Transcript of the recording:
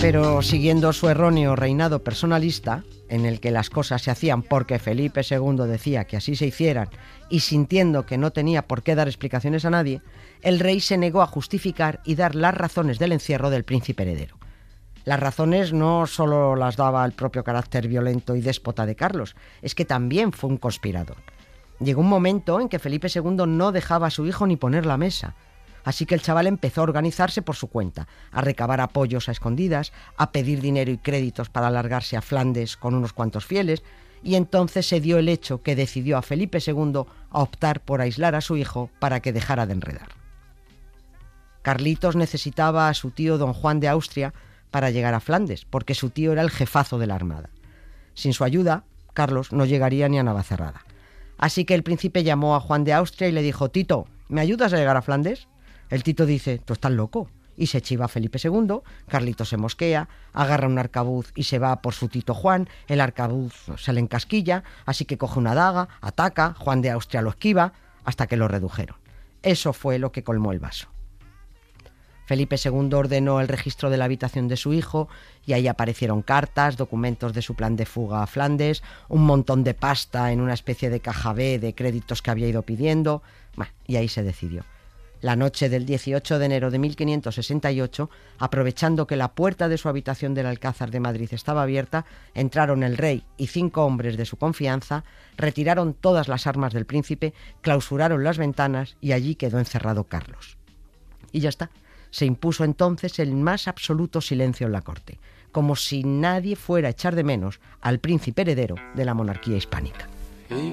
Pero siguiendo su erróneo reinado personalista, en el que las cosas se hacían porque Felipe II decía que así se hicieran y sintiendo que no tenía por qué dar explicaciones a nadie, el rey se negó a justificar y dar las razones del encierro del príncipe heredero. Las razones no solo las daba el propio carácter violento y déspota de Carlos, es que también fue un conspirador. Llegó un momento en que Felipe II no dejaba a su hijo ni poner la mesa. Así que el chaval empezó a organizarse por su cuenta, a recabar apoyos a escondidas, a pedir dinero y créditos para largarse a Flandes con unos cuantos fieles, y entonces se dio el hecho que decidió a Felipe II a optar por aislar a su hijo para que dejara de enredar. Carlitos necesitaba a su tío don Juan de Austria para llegar a Flandes, porque su tío era el jefazo de la armada. Sin su ayuda, Carlos no llegaría ni a Navacerrada. Así que el príncipe llamó a Juan de Austria y le dijo: «Tito, ¿me ayudas a llegar a Flandes?». El Tito dice: «Tú estás loco». Y se chiva a Felipe II, Carlitos se mosquea, agarra un arcabuz y se va por su Tito Juan, el arcabuz se le encasquilla, así que coge una daga, ataca, Juan de Austria lo esquiva, hasta que lo redujeron. Eso fue lo que colmó el vaso. Felipe II ordenó el registro de la habitación de su hijo y ahí aparecieron cartas, documentos de su plan de fuga a Flandes, un montón de pasta en una especie de caja B de créditos que había ido pidiendo, y ahí se decidió. La noche del 18 de enero de 1568, aprovechando que la puerta de su habitación del Alcázar de Madrid estaba abierta, entraron el rey y 5 hombres de su confianza, retiraron todas las armas del príncipe, clausuraron las ventanas y allí quedó encerrado Carlos. Y ya está. Se impuso entonces el más absoluto silencio en la corte, como si nadie fuera a echar de menos al príncipe heredero de la monarquía hispánica.